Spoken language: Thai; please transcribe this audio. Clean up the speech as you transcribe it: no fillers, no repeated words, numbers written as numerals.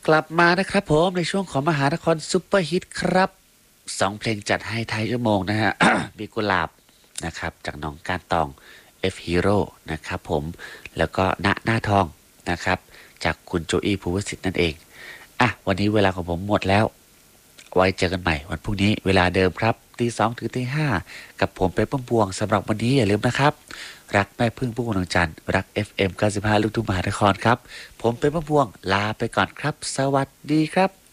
กลับมานะครับผมในช่วงของมหานครซุปเปอร์ฮิตครับ2เพลงจัดให้ท้ายชั่วโมงนะฮะ มีกุหลาบนะครับจากน้องการตอง F Hero นะครับผมแล้วก็ณหน้าทองนะครับจากคุณโจอี้ภูวสิทธิ์นั่นเองอ่ะวันนี้เวลาของผมหมดแล้วไว้เจอกันใหม่วันพรุ่งนี้เวลาเดิมครับตี 2ถึงตี 5กับผมเป็นป้อมพวงสำหรับวันนี้อย่าลืมนะครับรักแม่พึ่งพุ่มพวงดวงจันทร์รัก FM 95ลูกทุ่งมหานครครับผมเป็นป้อมพวงลาไปก่อนครับสวัสดีครับ